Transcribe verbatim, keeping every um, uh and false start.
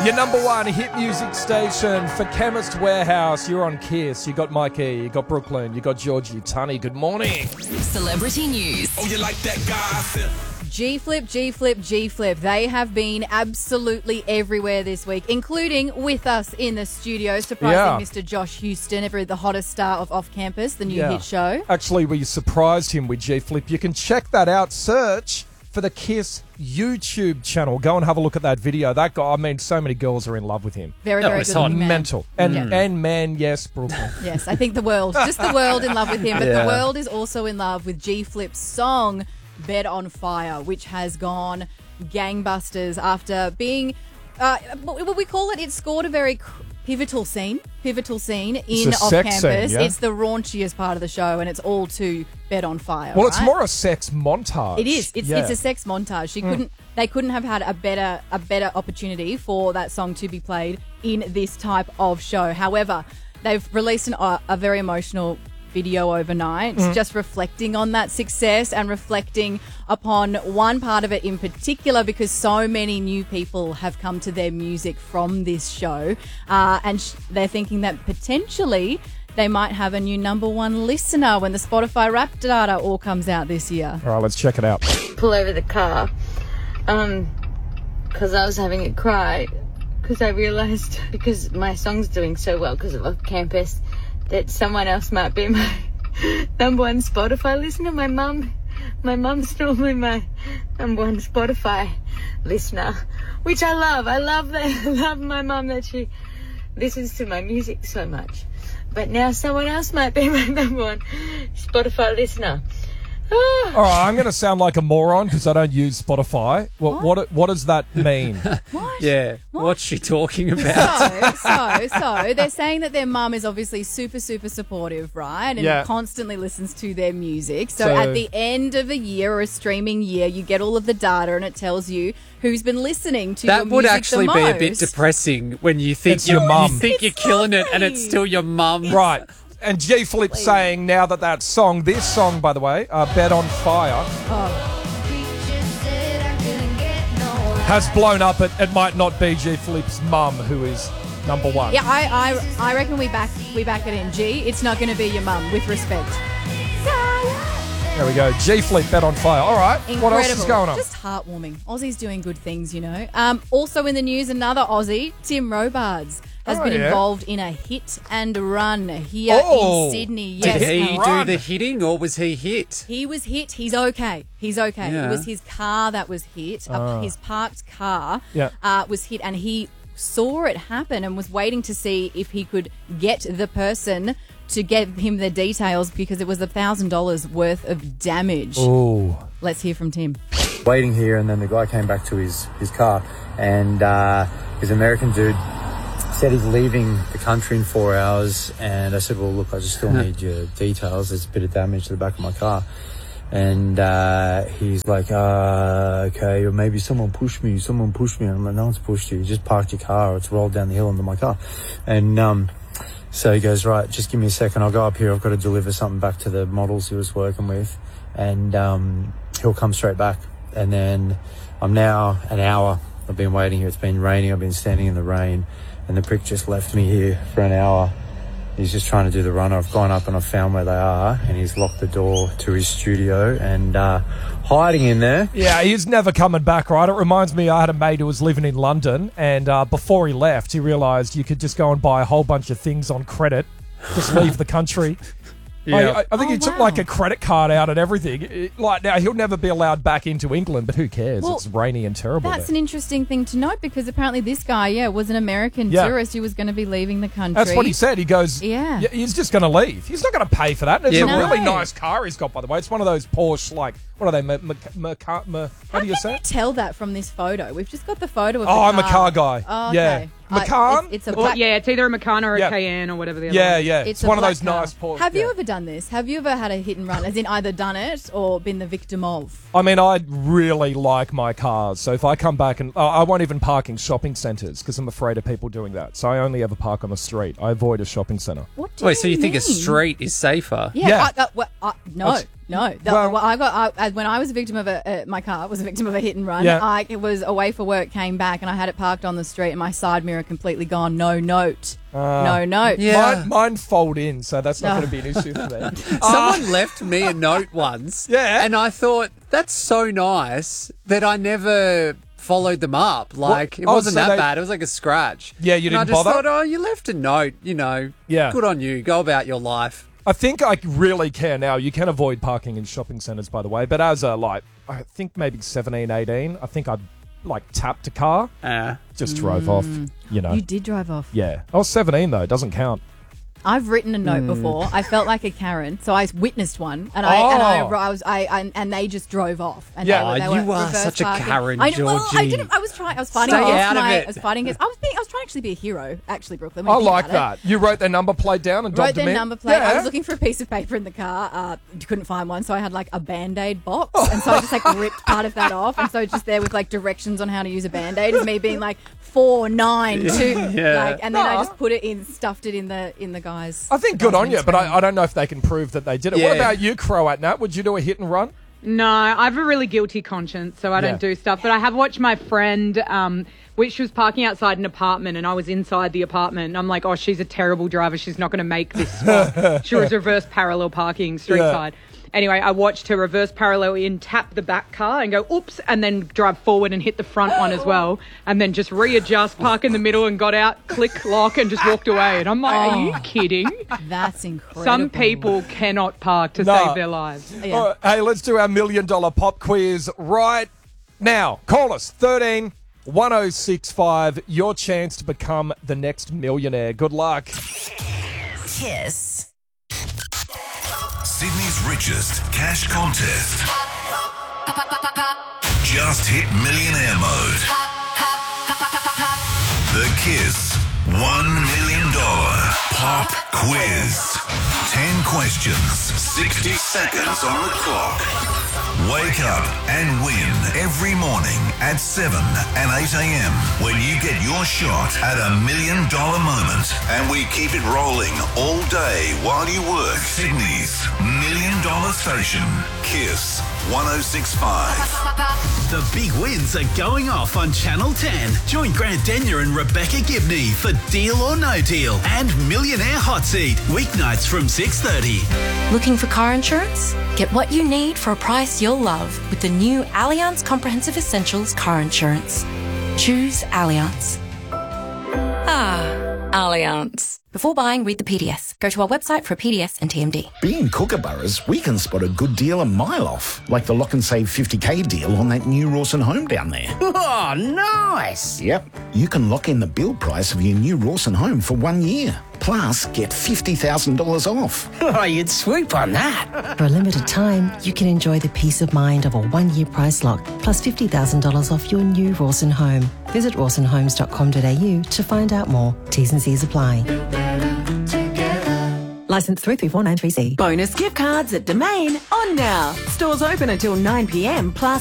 Your number one hit music station for Chemist Warehouse. You're on Kiss. You got Mikey, you got Brooklyn, you got Georgie, Tunny. Good morning. Celebrity news. Oh, you like that gossip? G-Flip, G-Flip, G-Flip. They have been absolutely everywhere this week, including with us in the studio, surprising Yeah. Mister Josh Houston, ever the hottest star of Off Campus, the new Yeah. hit show. Actually, we surprised him with G-Flip. You can check that out. Search for the Kiss YouTube channel. Go and have a look at that video. That guy, I mean, so many girls are in love with him. Very, Oh, very it's good hot. looking man. Mental. And, Yeah. and man, yes, Brooklyn. Yes, I think the world, just the world in love with him, but Yeah. the world is also in love with G-Flip's song, Bed on Fire, which has gone gangbusters after being, uh, what we call it, it scored a very cr- pivotal scene, pivotal scene in a Off sex Campus. scene, yeah? It's the raunchiest part of the show, and it's all to Bed on Fire. Well, it's right? more a sex montage. It is. It's Yeah. it's a sex montage. She couldn't. They couldn't have had a better a better opportunity for that song to be played in this type of show. However, they've released an, uh, a very emotional video overnight, just reflecting on that success and reflecting upon one part of it in particular, because so many new people have come to their music from this show, uh, and sh- they're thinking that potentially they might have a new number one listener when the Spotify rap data all comes out this year. All right, let's check it out. pull over the car um because I was having a cry because I realized, because my song's doing so well because of Off Campus, that someone else might be my number one Spotify listener. My mum my mum's normally my number one Spotify listener, which I love. I love that. I love my mum that she listens to my music so much. But now someone else might be my number one Spotify listener. Ah. All right, I'm going to sound like a moron because I don't use Spotify. What, what what does that mean? What? Yeah. What? What's she talking about? So, so, so they're saying that their mum is obviously super, super supportive, right? And Yeah. constantly listens to their music. So, So- at the end of a year or a streaming year, you get all of the data and it tells you who's been listening to your That would music actually the be most. a bit depressing when you think It's your you mum. You think It's you're killing it, and it's lovely. still your mum. Right. And G Flip saying now that that song, this song, by the way, uh, Bed on Fire, has blown up. It, it might not be G Flip's mum who is number one. Yeah, I, I, I reckon we back we back it in. G, it's not going to be your mum, with respect. There we go. G Flip, Bed on Fire. All right. Incredible. What else is going on? Just heartwarming. Aussie's doing good things, you know. Um, also in the news, another Aussie, Tim Robards, has Oh, been yeah. involved in a hit and run here Oh. in Sydney. Did Yes, he Run. do the hitting, or was he hit? He was hit. He's okay. He's okay. Yeah. It was his car that was hit. Uh, his parked car Yeah. uh, was hit, and he saw it happen and was waiting to see if he could get the person to give him the details, because it was a thousand dollars worth of damage. Ooh. Let's hear from Tim. Waiting here, and then the guy came back to his, his car, and uh, his American dude said he's leaving the country in four hours, and I said, well, look, I just still need your details. There's a bit of damage to the back of my car. And uh, he's like, uh, okay, or maybe someone pushed me, someone pushed me. And I'm like, no one's pushed you. You just parked your car, or it's rolled down the hill into my car. And um, so he goes, right, just give me a second. I'll go up here. I've got to deliver something back to the models he was working with. And um, he'll come straight back. And then I'm now an hour. I've been waiting here. It's been raining. I've been standing in the rain. And the prick just left me here for an hour. He's just trying to do the run. I've gone up and I've found where they are, and he's locked the door to his studio and uh, hiding in there. Yeah, he's never coming back, right? It reminds me, I had a mate who was living in London, and uh, before he left, he realised you could just go and buy a whole bunch of things on credit, just leave the country. Yeah. I, I, I think Oh, he took wow. like a credit card out and everything. It- like now, he'll never be allowed back into England, but who cares? Well, it's rainy and terrible That's there. an interesting thing to note, because apparently this guy, yeah, was an American Yeah. tourist who was going to be leaving the country. That's what he said. He goes, Yeah. he's just going to leave. He's not going to pay for that. And it's Yeah, a well- really No. nice car he's got, by the way. It's one of those Porsche, like, what are they? Ma- ma- ma- car- ma- how do you say Can you it? tell that from this photo? We've just got the photo of Oh, the I'm a car guy. Oh, okay. Yeah. Uh, Macan? It's, it's a Well, black. yeah, it's either a Macan or a Yeah. Cayenne or whatever the other Yeah, one is. yeah. It's, It's, a one of black those car. nice Porsche. Have you yeah. ever done this? Have you ever had a hit and run, as in either done it or been the victim of? I mean, I really like my cars. So if I come back and... Uh, I won't even park in shopping centres because I'm afraid of people doing that. So I only ever park on the street. I avoid a shopping centre. What do Wait, so you think a mean? street is safer? Yeah. Yeah. I, uh, well, uh, no. That's- No, the, Well- well, I got I, when I was a victim of a uh, my car was a victim of a hit and run. Yeah. I it was away for work, came back, and I had it parked on the street, and my side mirror completely gone. No note, no note. Yeah. Mine, mine fold in, so that's not No. going to be an issue for me. Someone left me a note once. Yeah. And I thought, that's so nice that I never followed them up. Like, it Oh, wasn't so that they- bad. It was like a scratch. Yeah, you and I didn't just bother? thought, oh, you left a note, you know. Yeah. Good on you. Go about your life. I think I really care now. You can avoid parking in shopping centres, by the way. But as a, like, I think maybe seventeen, eighteen, I think I, like, tapped a car, Uh, just drove off, you know. You did drive off. Yeah. I was seventeen, though. It doesn't count. I've written a note before. I felt like a Karen, so I witnessed one, and I and I, Oh. I was I, I and they just drove off. And Yeah. they were, they Oh, were you are reverse such a parking. Karen, I know, well, I Georgie. didn't. I was trying. I was fighting Stay against out of my. it. I was fighting against. I was being. I was trying to actually be a hero, actually, Brooklyn. when I you think like about it. that. You wrote their number plate down and Wrote dubbed them their in? number plate. I Yeah. was looking for a piece of paper in the car. Uh, couldn't find one, so I had like a Band-Aid box, and so I just like ripped part of that off, and so just there with like directions on how to use a Band-Aid is me being like four nine two, Yeah. like, and then I Aw. just put it in, stuffed it in the in the guys. I think the good guys' on you, but windscreen. I, I don't know if they can prove that they did it. What Yeah. about you, Croat Nat? Would you do a hit and run? No, I have a really guilty conscience, so I Yeah. don't do stuff. But I have watched my friend, um, which was parking outside an apartment, and I was inside the apartment. And I'm like, oh, she's a terrible driver. She's not going to make this spot. She was reverse parallel parking street Yeah. side. Anyway, I watched her reverse parallel in, tap the back car and go, oops, and then drive forward and hit the front one as well. And then just readjust, park in the middle and got out, click, lock, and just walked away. And I'm like, are you kidding? That's incredible. Some people cannot park to No. save their lives. Yeah. All right, hey, let's do our million dollar pop quiz right now. Call us thirteen one oh six five. Your chance to become the next millionaire. Good luck. Kiss. Sydney's richest cash contest. Just hit millionaire mode. The Kiss one million dollars pop quiz. ten questions, sixty seconds on the clock. Wake up and win every morning at seven and eight a.m. when you get your shot at a million dollar moment. And we keep it rolling all day while you work. Sydney's million dollar station. Kiss one oh six point five. The big wins are going off on Channel ten. Join Grant Denyer and Rebecca Gibney for Deal or No Deal and Millionaire Hot Seat, weeknights from six thirty. Looking for car insurance? Get what you need for a price you'll love with the new Allianz Comprehensive Essentials car insurance. Choose Allianz. Ah, Allianz. Before buying, read the P D S. Go to our website for a P D S and T M D. Being Kookaburras, we can spot a good deal a mile off, like the lock and save fifty K deal on that new Rawson home down there. Oh, nice. Yep, you can lock in the build price of your new Rawson home for one year. Plus, get fifty thousand dollars off. Oh, you'd swoop on that. For a limited time, you can enjoy the peace of mind of a one-year price lock, plus fifty thousand dollars off your new Rawson home. Visit rawson homes dot com dot a u to find out more. T's and C's apply. Licence three three four nine three C. Bonus gift cards at Domain on now. Stores open until nine p m plus